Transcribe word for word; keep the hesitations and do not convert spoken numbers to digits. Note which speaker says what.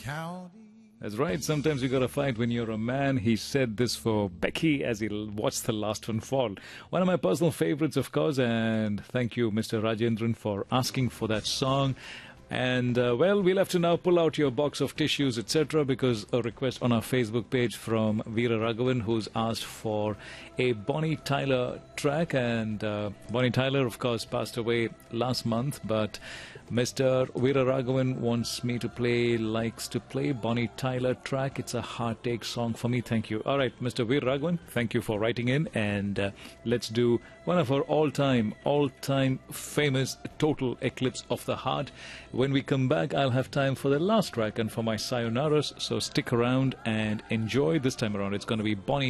Speaker 1: County.
Speaker 2: That's right. Sometimes you gotta fight when you're a man. He said this for Becky as he l- watched the last one fall. One of my personal favorites, of course. And thank you, Mister Rajendran, for asking for that song. And, uh, well, we'll have to now pull out your box of tissues, et cetera, because a request on our Facebook page from Veera Raghavan, who's asked for a Bonnie Tyler track. And uh, Bonnie Tyler, of course, passed away last month, but Mister Veera Raghavan wants me to play, likes to play Bonnie Tyler track. It's a heartache song for me. Thank you. All right, Mister Veera Raghavan, thank you for writing in. And uh, let's do one of our all-time, all-time famous Total Eclipse of the Heart. When we come back, I'll have time for the last track and for my sayonaras. So stick around and enjoy. This time around, it's going to be Bonnie